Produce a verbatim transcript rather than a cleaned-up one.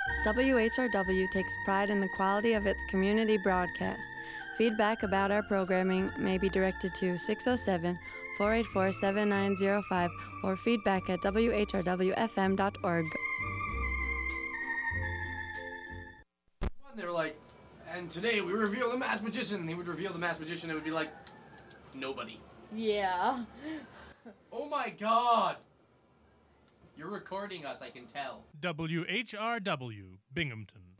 W H R W takes pride in the quality of its community broadcast. Feedback about our programming may be directed to six oh seven, four eight four, seven nine oh five or feedback at w h r w f m dot org. They were like, and today we reveal the masked magician. He would reveal the masked magician. It would be like, nobody. Yeah. Oh my god! You're recording us, I can tell. W H R W, Binghamton.